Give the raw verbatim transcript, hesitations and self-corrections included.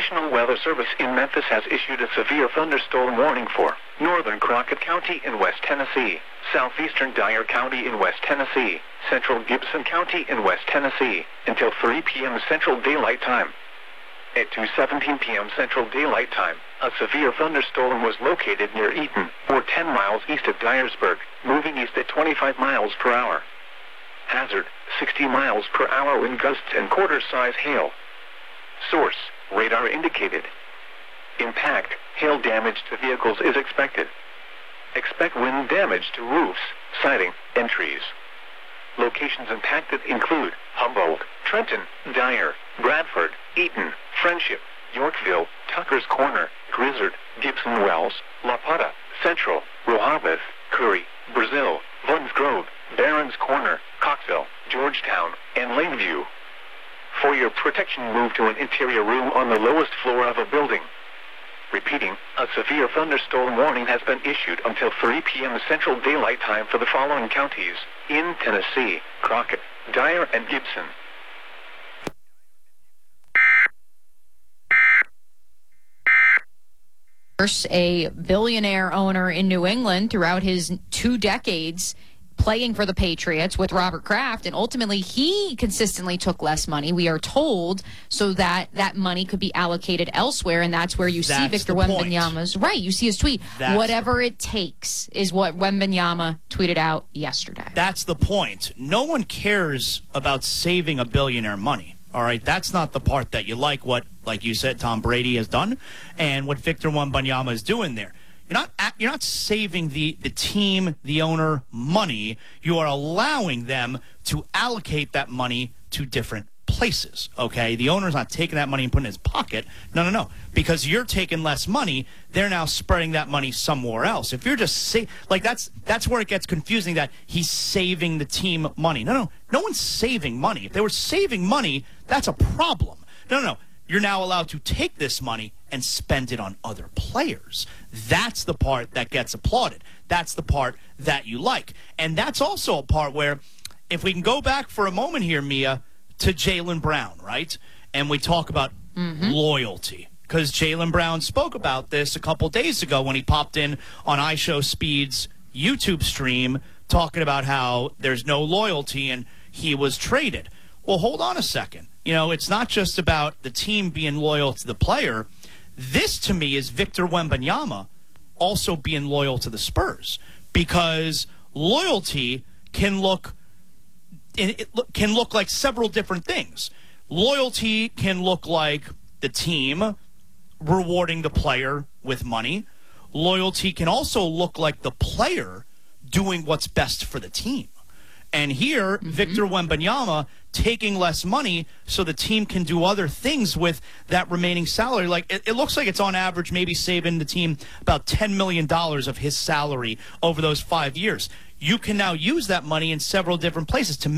National Weather Service in Memphis has issued a severe thunderstorm warning for northern Crockett County in West Tennessee, southeastern Dyer County in West Tennessee, central Gibson County in West Tennessee, until three p m Central Daylight Time. At two seventeen p m Central Daylight Time, a severe thunderstorm was located near Eaton, or ten miles east of Dyersburg, moving east at twenty-five miles per hour. Hazard, sixty miles per hour wind gusts and quarter-size hail. Source, radar indicated. Impact, hail damage to vehicles is expected. Expect wind damage to roofs, siding, and trees. Locations impacted include Humboldt, Trenton, Dyer, Bradford, Eaton, Friendship, Yorkville, Tucker's Corner, Grizzard, Gibson Wells, La Pata, Central, Rehoboth, Curry, Brazil, Vuns Grove, Barron's Corner, Coxville, Georgetown, and Lakeview. For your protection, move to an interior room on the lowest floor of a building. Repeating, a severe thunderstorm warning has been issued until three p m Central Daylight Time for the following counties in Tennessee: Crockett, Dyer, and Gibson. A billionaire owner in New England throughout his two decades playing for the Patriots with Robert Kraft, and ultimately he consistently took less money, we are told, so that that money could be allocated elsewhere, and that's where you that's see Victor Wembanyama's right. You see his tweet. That's Whatever it takes is what Wembanyama tweeted out yesterday. That's the point. No one cares about saving a billionaire money. All right, that's not the part that you like. What, like you said, Tom Brady has done, and what Victor Wembanyama is doing there. You're not you're not saving the, the team, the owner, money. You are allowing them to allocate that money to different places, okay? The owner's not taking that money and putting it in his pocket. No, no, no. Because you're taking less money, they're now spreading that money somewhere else. If you're just sa- like that's that's where it gets confusing, that he's saving the team money. No, no. No one's saving money. If they were saving money, that's a problem. No, no, no. You're now allowed to take this money and spend it on other players. That's the part that gets applauded. That's the part that you like. And that's also a part where, if we can go back for a moment here, Mia, to Jaylen Brown, right? And we talk about mm-hmm. loyalty. Because Jaylen Brown spoke about this a couple days ago when he popped in on iShowSpeed's YouTube stream talking about how there's no loyalty and he was traded. Well, hold on a second. You know, it's not just about the team being loyal to the player. This, to me, is Victor Wembanyama also being loyal to the Spurs, because loyalty can look it can look like several different things. Loyalty can look like the team rewarding the player with money. Loyalty can also look like the player doing what's best for the team. And here, mm-hmm. Victor Wembanyama taking less money so the team can do other things with that remaining salary. Like, it, it looks like it's on average maybe saving the team about ten million dollars of his salary over those five years. You can now use that money in several different places to